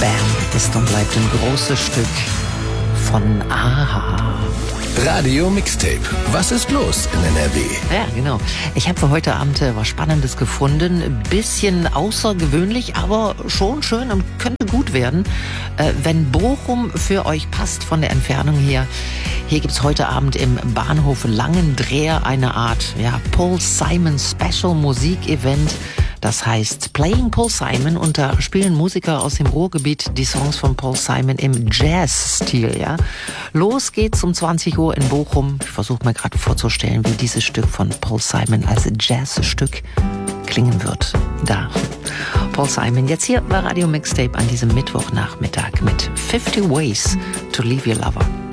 ist und bleibt ein großes Stück von a-ha. Radio Mixtape. Was ist los in NRW? Ja, genau. Ich habe für heute Abend was Spannendes gefunden. Ein bisschen außergewöhnlich, aber schon schön und könnte gut werden. Wenn Bochum für euch passt von der Entfernung her, hier gibt's heute Abend im Bahnhof Langendreer eine Art Paul Simon Special Musikevent. Das heißt Playing Paul Simon, und da spielen Musiker aus dem Ruhrgebiet die Songs von Paul Simon im Jazz-Stil. Ja? Los geht's um 20 Uhr in Bochum. Ich versuche mir gerade vorzustellen, wie dieses Stück von Paul Simon als Jazzstück klingen wird. Da, Paul Simon, jetzt hier bei Radio Mixtape an diesem Mittwochnachmittag mit 50 Ways to Leave Your Lover.